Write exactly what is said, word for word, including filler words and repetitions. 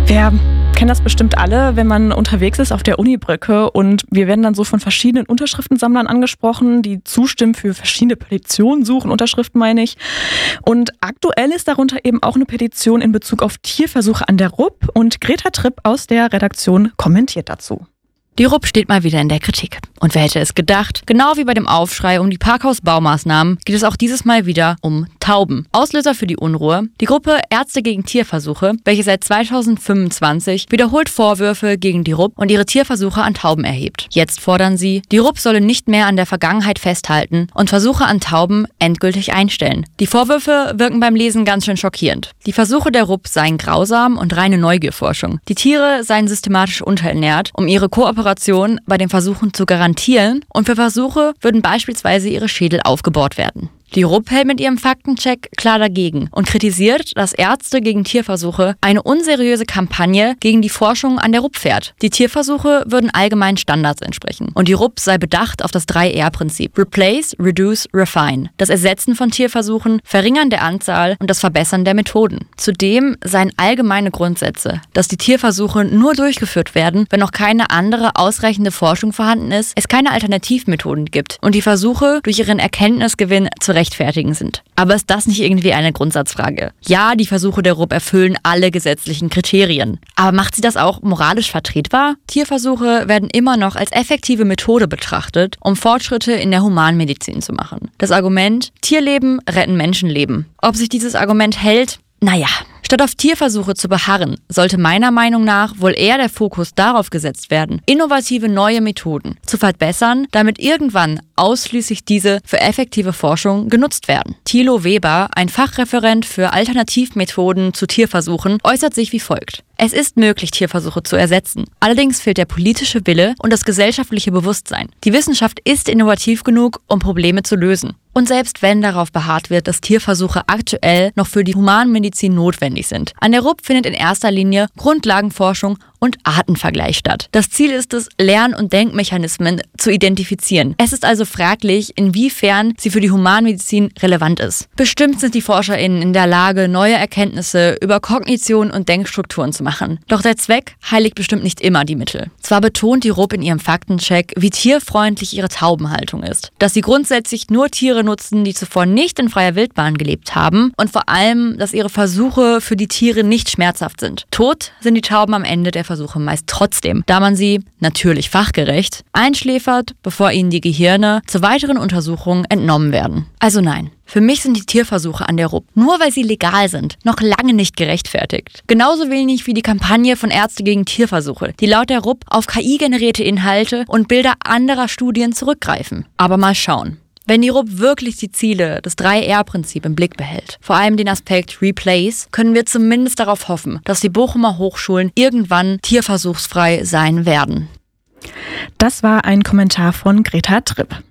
Wir kennen das bestimmt alle, wenn man unterwegs ist auf der Unibrücke und wir werden dann so von verschiedenen Unterschriftensammlern angesprochen, die zustimmen für verschiedene Petitionen suchen, Unterschriften meine ich. Und aktuell ist darunter eben auch eine Petition in Bezug auf Tierversuche an der Rupp und Greta Tripp aus der Redaktion kommentiert dazu. Die Rupp steht mal wieder in der Kritik. Und wer hätte es gedacht? Genau wie bei dem Aufschrei um die Parkhausbaumaßnahmen geht es auch dieses Mal wieder um Tauben. Auslöser für die Unruhe: die Gruppe Ärzte gegen Tierversuche, welche seit zweitausendfünfundzwanzig wiederholt Vorwürfe gegen die Rupp und ihre Tierversuche an Tauben erhebt. Jetzt fordern sie, die Rupp solle nicht mehr an der Vergangenheit festhalten und Versuche an Tauben endgültig einstellen. Die Vorwürfe wirken beim Lesen ganz schön schockierend. Die Versuche der Rupp seien grausam und reine Neugierforschung. Die Tiere seien systematisch unterernährt, um ihre Kooperation bei den Versuchen zu garantieren, und für Versuche würden beispielsweise ihre Schädel aufgebohrt werden. Die Rupp hält mit ihrem Faktencheck klar dagegen und kritisiert, dass Ärzte gegen Tierversuche eine unseriöse Kampagne gegen die Forschung an der Rupp fährt. Die Tierversuche würden allgemeinen Standards entsprechen und die Rupp sei bedacht auf das drei R Prinzip: Replace, Reduce, Refine. Das Ersetzen von Tierversuchen, Verringern der Anzahl und das Verbessern der Methoden. Zudem seien allgemeine Grundsätze, dass die Tierversuche nur durchgeführt werden, wenn noch keine andere ausreichende Forschung vorhanden ist, es keine Alternativmethoden gibt und die Versuche durch ihren Erkenntnisgewinn zu rechtfertigen sind. Aber ist das nicht irgendwie eine Grundsatzfrage? Ja, die Versuche der Rupp erfüllen alle gesetzlichen Kriterien. Aber macht sie das auch moralisch vertretbar? Tierversuche werden immer noch als effektive Methode betrachtet, um Fortschritte in der Humanmedizin zu machen. Das Argument: Tierleben retten Menschenleben. Ob sich dieses Argument hält? Naja. Statt auf Tierversuche zu beharren, sollte meiner Meinung nach wohl eher der Fokus darauf gesetzt werden, innovative neue Methoden zu verbessern, damit irgendwann ausschließlich diese für effektive Forschung genutzt werden. Thilo Weber, ein Fachreferent für Alternativmethoden zu Tierversuchen, äußert sich wie folgt: Es ist möglich, Tierversuche zu ersetzen. Allerdings fehlt der politische Wille und das gesellschaftliche Bewusstsein. Die Wissenschaft ist innovativ genug, um Probleme zu lösen. Und selbst wenn darauf beharrt wird, dass Tierversuche aktuell noch für die Humanmedizin notwendig sind, an der Rupp findet in erster Linie Grundlagenforschung und Artenvergleich statt. Das Ziel ist es, Lern- und Denkmechanismen zu identifizieren. Es ist also fraglich, inwiefern sie für die Humanmedizin relevant ist. Bestimmt sind die ForscherInnen in der Lage, neue Erkenntnisse über Kognition und Denkstrukturen zu machen. Doch der Zweck heiligt bestimmt nicht immer die Mittel. Zwar betont die Rupp in ihrem Faktencheck, wie tierfreundlich ihre Taubenhaltung ist, dass sie grundsätzlich nur Tiere nutzen, die zuvor nicht in freier Wildbahn gelebt haben, und vor allem, dass ihre Versuche für die Tiere nicht schmerzhaft sind. Tot sind die Tauben am Ende der Versuche meist trotzdem, da man sie, natürlich fachgerecht, einschläfert, bevor ihnen die Gehirne zur weiteren Untersuchung entnommen werden. Also nein. Für mich sind die Tierversuche an der Rupp, nur weil sie legal sind, noch lange nicht gerechtfertigt. Genauso wenig wie die Kampagne von Ärzte gegen Tierversuche, die laut der Rupp auf K I-generierte Inhalte und Bilder anderer Studien zurückgreifen. Aber mal schauen. Wenn die Rupp wirklich die Ziele des drei R Prinzip im Blick behält, vor allem den Aspekt Replace, können wir zumindest darauf hoffen, dass die Bochumer Hochschulen irgendwann tierversuchsfrei sein werden. Das war ein Kommentar von Greta Tripp.